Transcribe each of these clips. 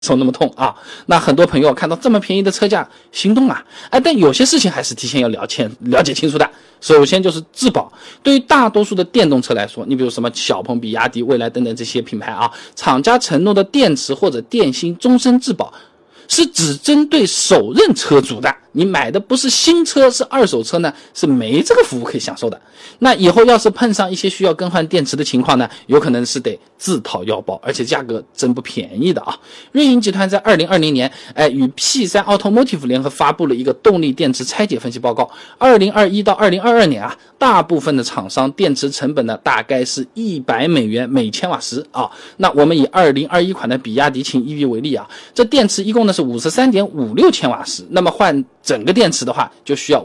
手那么痛啊。那很多朋友看到这么便宜的车价心动啊，但有些事情还是提前要了解清楚的。首先就是质保，对于大多数的电动车来说，你比如什么小鹏、比亚迪、蔚来等等这些品牌啊，厂家承诺的电池或者电芯终身质保是只针对首任车主的，你买的不是新车是二手车呢，是没这个服务可以享受的。那以后要是碰上一些需要更换电池的情况呢，有可能是得自掏腰包，而且价格真不便宜的啊。瑞银集团在2020年与 P3 Automotive 联合发布了一个动力电池拆解分析报告，2021到2022年啊，大部分的厂商电池成本呢大概是$100每千瓦时啊。那我们以2021款的比亚迪秦 EV 为例啊，这电池一共呢是53.56千瓦时，那么换整个电池的话就需要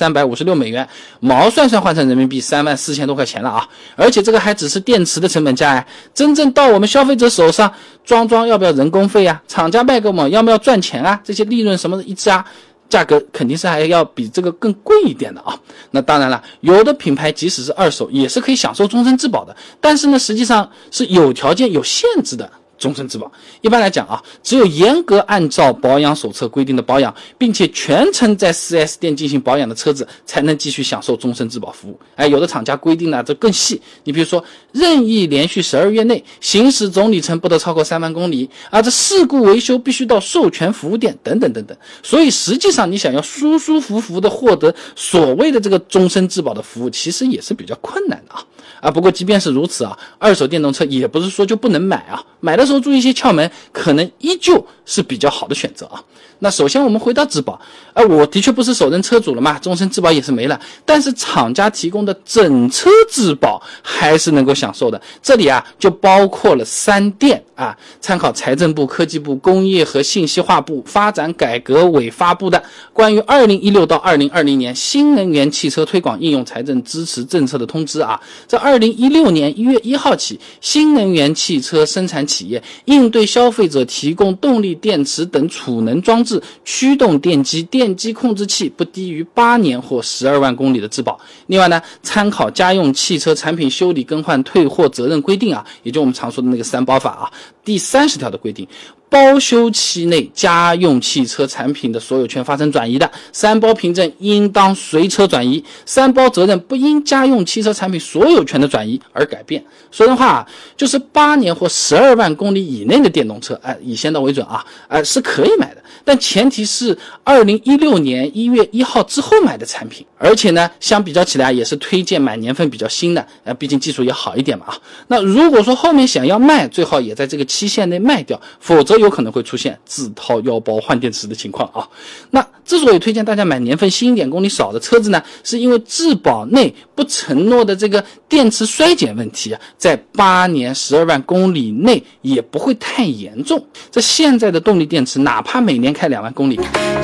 $5356，毛算换成人民币34000多块钱了啊！而且这个还只是电池的成本价真正到我们消费者手上装要不要人工费啊？厂家卖给我们要不要赚钱啊？这些利润什么的一加，价格肯定是还要比这个更贵一点的啊。那当然了，有的品牌即使是二手也是可以享受终身质保的，但是呢实际上是有条件有限制的。终身质保一般来讲啊，只有严格按照保养手册规定的保养，并且全程在 4S 店进行保养的车子才能继续享受终身质保服务。有的厂家规定呢这更细，你比如说任意连续12月内行驶总里程不得超过3万公里啊，这事故维修必须到授权服务店等等等等。所以实际上你想要舒舒服服的获得所谓的这个终身质保的服务，其实也是比较困难的啊。不过即便是如此啊，二手电动车也不是说就不能买啊，买的时候注意一些窍门，可能依旧是比较好的选择啊。那首先我们回到质保，我的确不是首任车主了嘛，终身质保也是没了，但是厂家提供的整车质保还是能够享受的。这里啊就包括了3电啊，参考财政部、科技部、工业和信息化部发展改革委发布的关于2016到2020年新能源汽车推广应用财政支持政策的通知啊。在2016年1月1号起，新能源汽车生产企业应对消费者提供动力电池等储能装置、驱动电机、电机控制器不低于8年或12万公里的质保。另外呢，参考家用汽车产品修理更换退货责任规定啊，也就我们常说的那个3包法啊，第30条的规定，包修期内家用汽车产品的所有权发生转移的，3包凭证应当随车转移，3包责任不因家用汽车产品所有权的转移而改变。说人话就是8年或12万公里以内的电动车，以先导为准啊，是可以买的，但前提是2016年1月1号之后买的产品，而且呢，相比较起来也是推荐买年份比较新的，毕竟技术也好一点嘛啊。那如果说后面想要卖，最好也在这个期限内卖掉，否则有可能会出现自掏腰包换电池的情况啊。那之所以推荐大家买年份新一点、公里少的车子呢，是因为质保内不承诺的这个电池衰减问题啊，在8年12万公里内也不会太严重。这现在的动力电池哪怕每年开2万公里，